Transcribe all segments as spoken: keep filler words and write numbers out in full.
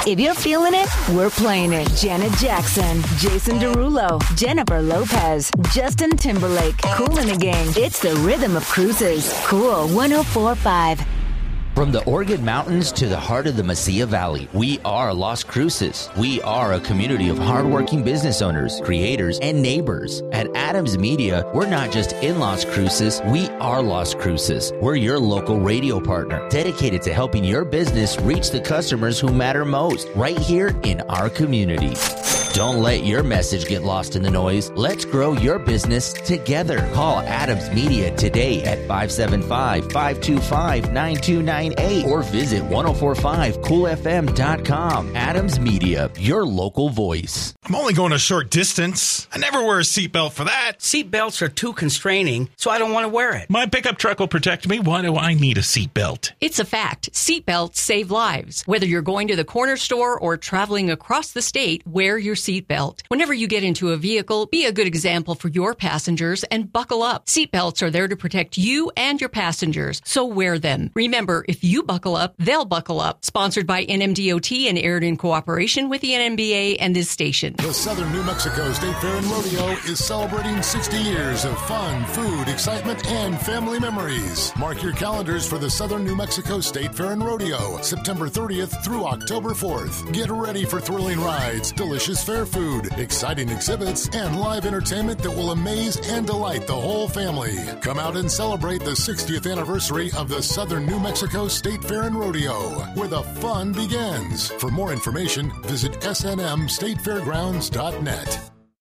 If you're feeling it, we're playing it. Janet Jackson, Jason Derulo, Jennifer Lopez, Justin Timberlake, Kool and the Gang. It's the rhythm of cruises. Cool one oh four point five. From the Oregon Mountains to the heart of the Mesilla Valley, we are Las Cruces. We are a community of hardworking business owners, creators, and neighbors. At Adams Media, we're not just in Las Cruces, we are Las Cruces. We're your local radio partner, dedicated to helping your business reach the customers who matter most, right here in our community. Don't let your message get lost in the noise. Let's grow your business together. Call Adams Media today at five seven five, five two five, nine two nine eight or visit ten forty-five cool f m dot com. Adams Media, your local voice. I'm only going a short distance. I never wear a seatbelt for that. Seatbelts are too constraining, so I don't want to wear it. My pickup truck will protect me. Why do I need a seatbelt? It's a fact. Seatbelts save lives. Whether you're going to the corner store or traveling across the state, wear your seatbelt. Whenever you get into a vehicle, be a good example for your passengers and buckle up. Seatbelts are there to protect you and your passengers, so wear them. Remember, if you buckle up, they'll buckle up. Sponsored by N M D O T and aired in cooperation with the N M B A and this station. The Southern New Mexico State Fair and Rodeo is celebrating sixty years of fun, food, excitement, and family memories. Mark your calendars for the Southern New Mexico State Fair and Rodeo, September thirtieth through October fourth. Get ready for thrilling rides, delicious fair food, exciting exhibits, and live entertainment that will amaze and delight the whole family. Come out and celebrate the sixtieth anniversary of the Southern New Mexico State Fair and Rodeo, where the fun begins. For more information, visit s n m state fairgrounds dot net.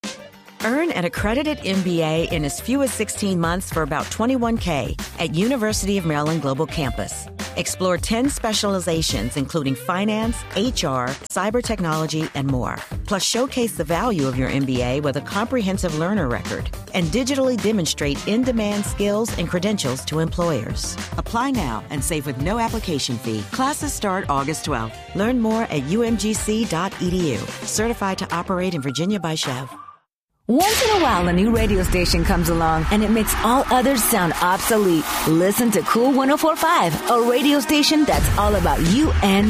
Earn an accredited M B A in as few as sixteen months for about twenty-one thousand dollars at University of Maryland Global Campus. Explore ten specializations, including finance, H R, cyber technology, and more. Plus, showcase the value of your M B A with a comprehensive learner record and digitally demonstrate in-demand skills and credentials to employers. Apply now and save with no application fee. Classes start August twelfth. Learn more at u m g c dot e d u. Certified to operate in Virginia by Chev. Once in a while, a new radio station comes along and it makes all others sound obsolete. Listen to Cool one oh four point five, a radio station that's all about you and